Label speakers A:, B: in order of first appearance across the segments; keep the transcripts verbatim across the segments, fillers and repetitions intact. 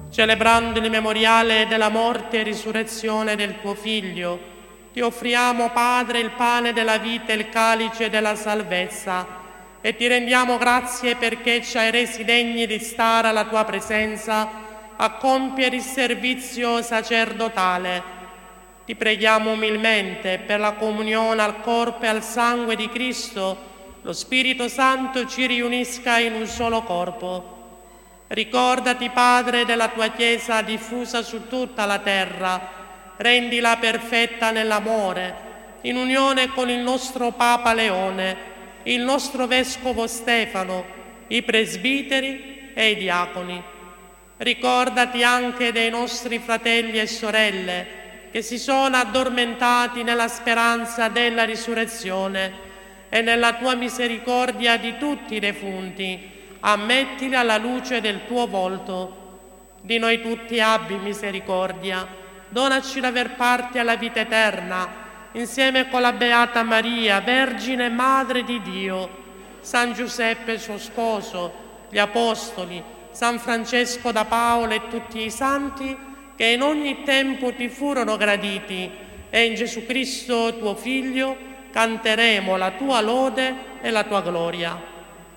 A: Celebrando il memoriale della morte e risurrezione del tuo Figlio, ti offriamo, Padre, il pane della vita e il calice della salvezza, e ti rendiamo grazie perché ci hai resi degni di stare alla tua presenza a compiere il servizio sacerdotale. Ti preghiamo umilmente per la comunione al corpo e al sangue di Cristo, lo Spirito Santo ci riunisca in un solo corpo. Ricordati, Padre, della tua Chiesa diffusa su tutta la terra, rendila perfetta nell'amore, in unione con il nostro Papa Leone, il nostro Vescovo Stefano, i presbiteri e i diaconi. Ricordati anche dei nostri fratelli e sorelle che si sono addormentati nella speranza della risurrezione e nella tua misericordia di tutti i defunti. Ammettili alla luce del tuo volto. Di noi tutti abbi misericordia. Donaci l'aver parte alla vita eterna, insieme con la Beata Maria, Vergine Madre di Dio, San Giuseppe suo sposo, gli Apostoli, San Francesco da Paola e tutti i santi che in ogni tempo ti furono graditi, e in Gesù Cristo tuo Figlio canteremo la tua lode e la tua gloria.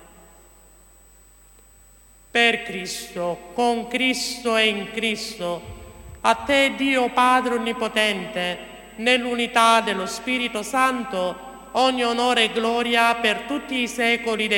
A: Per Cristo, con Cristo e in Cristo, a te Dio Padre Onnipotente, nell'unità dello Spirito Santo, ogni onore e gloria per tutti i secoli dei